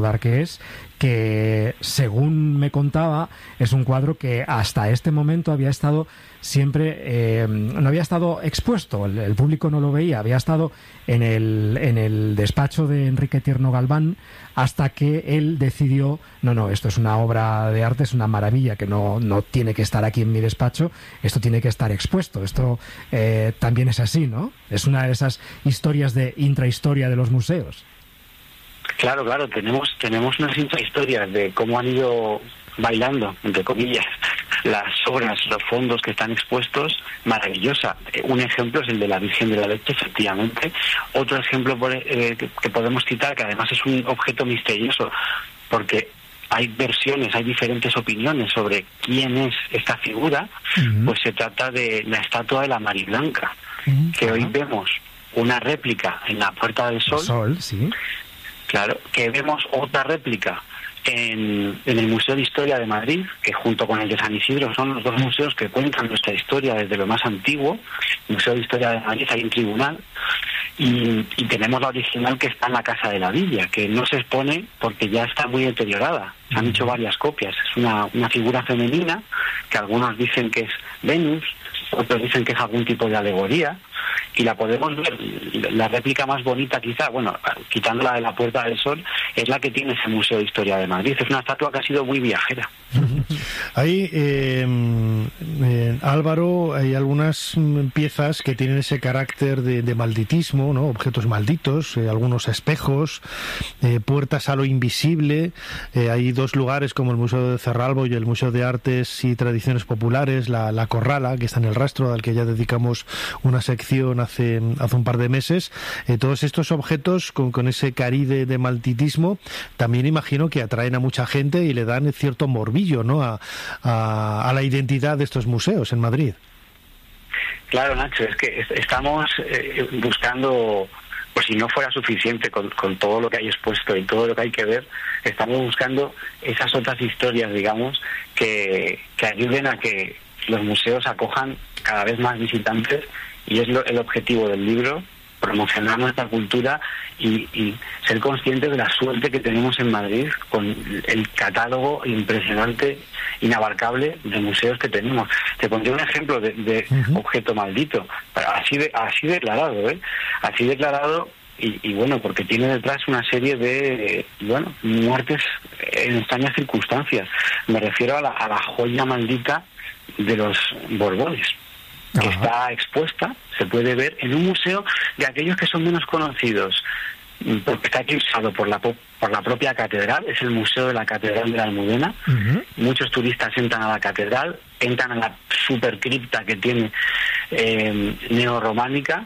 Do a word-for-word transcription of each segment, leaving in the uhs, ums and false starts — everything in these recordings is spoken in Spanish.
que es que, según me contaba, es un cuadro que hasta este momento había estado siempre, eh, no había estado expuesto, el, el público no lo veía, había estado en el, en el despacho de Enrique Tierno Galván, hasta que él decidió, no, no, esto es una obra de arte, es una maravilla, que no, no tiene que estar aquí en mi despacho, esto tiene que estar expuesto. Esto eh, también es así, ¿no? Es una de esas historias de intrahistoria de los museos. Claro, claro, tenemos tenemos unas intrahistorias de cómo han ido bailando, entre comillas, las obras, los fondos que están expuestos, maravillosa. Un ejemplo es el de la Virgen de la Leche, efectivamente. Otro ejemplo por, eh, que, que podemos citar, que además es un objeto misterioso, porque hay versiones, hay diferentes opiniones sobre quién es esta figura. Uh-huh. Pues se trata de la estatua de la Mariblanca, uh-huh. que hoy vemos una réplica en la Puerta del Sol. Sol, sí. Claro, que vemos otra réplica en, en el Museo de Historia de Madrid, que junto con el de San Isidro son los dos museos que cuentan nuestra historia desde lo más antiguo. El Museo de Historia de Madrid hay un tribunal, y, y tenemos la original que está en la Casa de la Villa, que no se expone porque ya está muy deteriorada. Se han hecho varias copias. Es una, una figura femenina, que algunos dicen que es Venus, otros dicen que es algún tipo de alegoría, y la podemos ver. La réplica más bonita, quizá, bueno, quitando la de la Puerta del Sol, es la que tiene ese Museo de Historia de Madrid. Es una estatua que ha sido muy viajera. Hay, eh, eh, Álvaro, hay algunas piezas que tienen ese carácter de, de malditismo, ¿no? Objetos malditos, eh, algunos espejos, eh, puertas a lo invisible. Eh, hay dos lugares como el Museo de Cerralbo y el Museo de Artes y Tradiciones Populares, la, la Corrala, que está en el Rastro, al que ya dedicamos una sección hace, hace un par de meses. Eh, todos estos objetos con, con ese cariz de, de malditismo también imagino que atraen a mucha gente y le dan cierto morbillo, ¿no? a, a, a la identidad de estos museos en Madrid. Claro, Nacho, es que estamos eh, buscando, pues si no fuera suficiente con, con todo lo que hay expuesto y todo lo que hay que ver, estamos buscando esas otras historias, digamos, que, que ayuden a que los museos acojan cada vez más visitantes, y es lo, el objetivo del libro, promocionar nuestra cultura y, y ser conscientes de la suerte que tenemos en Madrid con el catálogo impresionante, inabarcable de museos que tenemos. Te pondré un ejemplo de, de uh-huh. objeto maldito, así de, así declarado, ¿eh? Así declarado. Y, y bueno, porque tiene detrás una serie de, bueno, muertes en extrañas circunstancias. Me refiero a la, a la joya maldita de los Borbones, que Ajá. está expuesta, se puede ver en un museo de aquellos que son menos conocidos, porque está eclipsado por la por la propia catedral. Es el Museo de la Catedral de la Almudena. Uh-huh. Muchos turistas entran a la catedral, entran a la supercripta que tiene eh, neorrománica,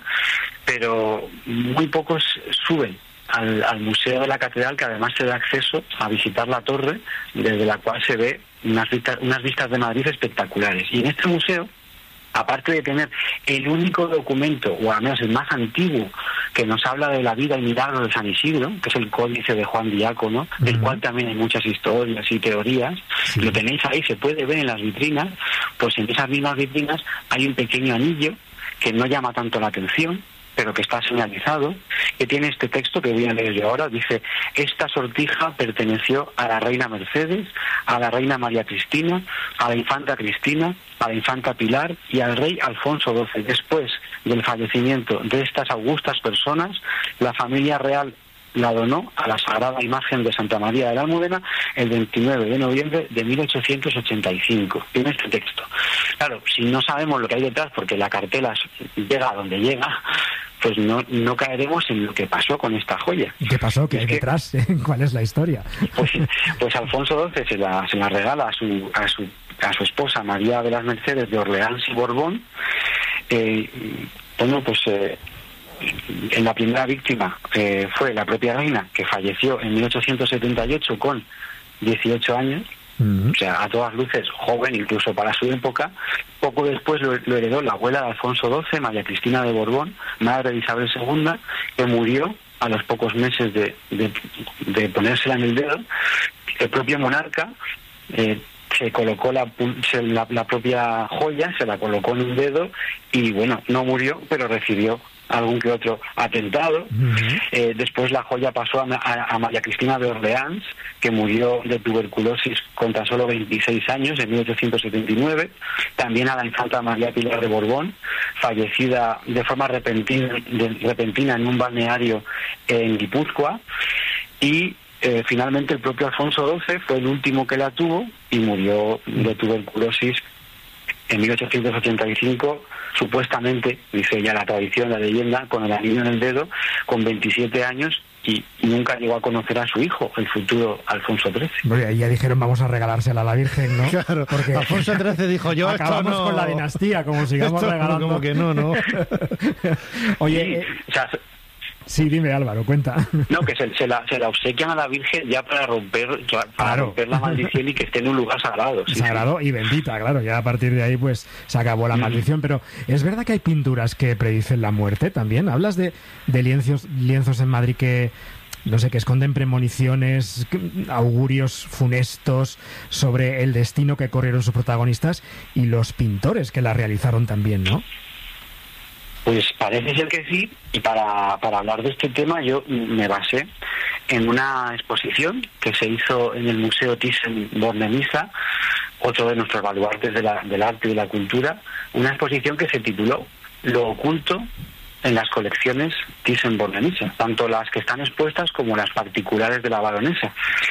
pero muy pocos suben al, al Museo de la Catedral, que además se da acceso a visitar la torre, desde la cual se ve unas vistas, unas vistas de Madrid espectaculares. Y en este museo, aparte de tener el único documento, o al menos el más antiguo, que nos habla de la vida y milagro de San Isidro, que es el Códice de Juan Diácono, uh-huh. del cual también hay muchas historias y teorías, sí. Lo tenéis ahí, se puede ver en las vitrinas. Pues en esas mismas vitrinas hay un pequeño anillo que no llama tanto la atención, pero que está señalizado, que tiene este texto que voy a leer yo ahora. Dice: esta sortija perteneció a la reina Mercedes, a la reina María Cristina, a la infanta Cristina, a la infanta Pilar y al rey Alfonso doce. Después del fallecimiento de estas augustas personas, la familia real la donó a la Sagrada Imagen de Santa María de la Almudena el veintinueve de noviembre de mil ochocientos ochenta y cinco. Tiene este texto. Claro, si no sabemos lo que hay detrás, porque la cartela llega a donde llega, pues no no caeremos en lo que pasó con esta joya. ¿Y qué pasó? ¿Qué hay que, detrás? ¿Cuál es la historia? Pues, pues Alfonso doce se la, se la regala a su, a su a su esposa María de las Mercedes de Orleans y Borbón. Eh, bueno, pues eh, en la primera víctima eh, fue la propia reina, que falleció en mil ochocientos setenta y ocho con dieciocho años. Uh-huh. O sea, a todas luces joven, incluso para su época. Poco después lo, lo heredó la abuela de Alfonso doce, María Cristina de Borbón, madre de Isabel segunda, que murió a los pocos meses de, de, de ponérsela en el dedo. El propio monarca eh, se colocó la, se, la, la propia joya, se la colocó en un dedo y bueno, no murió, pero recibió algún que otro atentado. Uh-huh. Eh, después la joya pasó a, a, a María Cristina de Orleans, que murió de tuberculosis con tan solo veintiséis años, en mil ochocientos setenta y nueve. También a la infanta María Pilar de Borbón, fallecida de forma repentina, de, repentina en un balneario en Guipúzcoa. Y eh, finalmente el propio Alfonso doce fue el último que la tuvo y murió de tuberculosis en mil ochocientos ochenta y cinco, supuestamente, dice ya la tradición, la leyenda, con el anillo en el dedo, con veintisiete años, y nunca llegó a conocer a su hijo, el futuro Alfonso trece. Bueno, y ya dijeron, vamos a regalársela a la Virgen, ¿no? Claro, porque Alfonso trece dijo, yo acabamos esto no... con la dinastía, como sigamos esto regalando. Como que no, ¿no? Oye, sí, eh... o sea, sí, dime, Álvaro, cuenta. No, que se, se, la, se la obsequian a la Virgen ya para romper para claro. romper la maldición y que esté en un lugar sagrado. Sí, sagrado sí. y bendita, claro. Ya a partir de ahí pues se acabó la maldición. Mm. Pero ¿es verdad que hay pinturas que predicen la muerte también? Hablas de, de lienzos, lienzos en Madrid que, no sé, que esconden premoniciones, augurios funestos sobre el destino que corrieron sus protagonistas y los pintores que la realizaron también, ¿no? Pues parece ser que sí, y para, para hablar de este tema yo me basé en una exposición que se hizo en el Museo Thyssen-Bornemisza, otro de nuestros baluartes de la, del arte y de la cultura, una exposición que se tituló Lo oculto en las colecciones Thyssen-Bornemisza, tanto las que están expuestas como las particulares de la baronesa.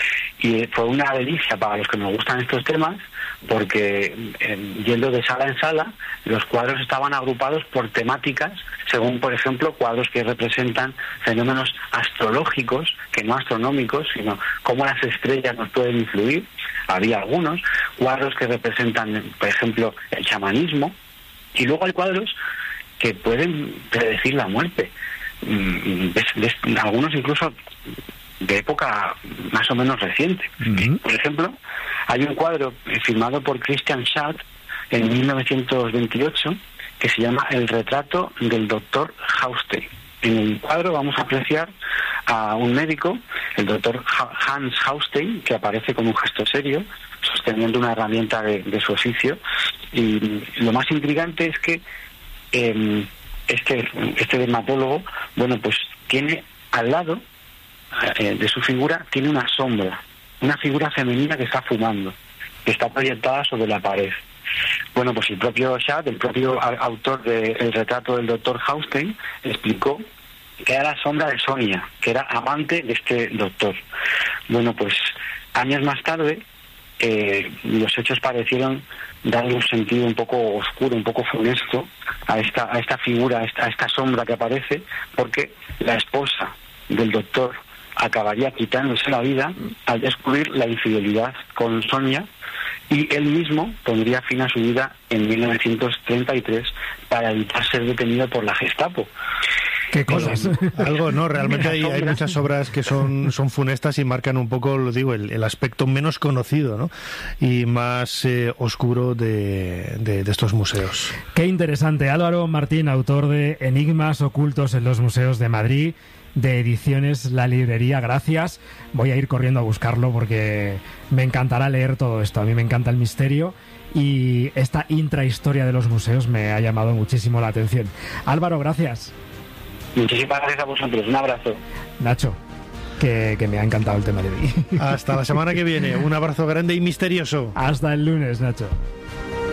Y fue una delicia para los que nos gustan estos temas, porque eh, yendo de sala en sala, los cuadros estaban agrupados por temáticas, según, por ejemplo, cuadros que representan fenómenos astrológicos, que no astronómicos, sino cómo las estrellas nos pueden influir. Había algunos cuadros que representan, por ejemplo, el chamanismo, y luego hay cuadros que pueden predecir la muerte. Mm, de, de, algunos incluso de época más o menos reciente. Uh-huh. Por ejemplo, hay un cuadro firmado por Christian Schad en mil novecientos veintiocho que se llama El retrato del doctor Haustein. En el cuadro vamos a apreciar a un médico, el doctor Hans Haustein, que aparece con un gesto serio, sosteniendo una herramienta de, de su oficio. Y lo más intrigante es que eh, este, este dermatólogo, bueno, pues tiene al lado de su figura, tiene una sombra, una figura femenina que está fumando, que está proyectada sobre la pared. Bueno, pues el propio Schad, el propio autor del retrato del doctor Haustein, explicó que era la sombra de Sonia, que era amante de este doctor. Bueno, pues años más tarde, eh, los hechos parecieron darle un sentido un poco oscuro, un poco funesto a esta, a esta figura, a esta, a esta sombra que aparece, porque la esposa del doctor acabaría quitándose la vida al descubrir la infidelidad con Sonia, y él mismo pondría fin a su vida en mil novecientos treinta y tres para evitar ser detenido por la Gestapo. ¿Qué cosas? Eh, algo, no, realmente hay, hay muchas obras que son, son funestas y marcan un poco, lo digo, el, el aspecto menos conocido, ¿no? Y más eh, oscuro de, de, de estos museos. Qué interesante. Álvaro Martín, autor de Enigmas ocultos en los museos de Madrid, de Ediciones La Librería. Gracias. Voy a ir corriendo a buscarlo porque me encantará leer todo esto. A mí me encanta el misterio y esta intrahistoria de los museos me ha llamado muchísimo la atención. Álvaro, gracias. Muchísimas gracias a vosotros. Un abrazo. Nacho, que, que me ha encantado el tema de hoy. Hasta la semana que viene. Un abrazo grande y misterioso. Hasta el lunes, Nacho.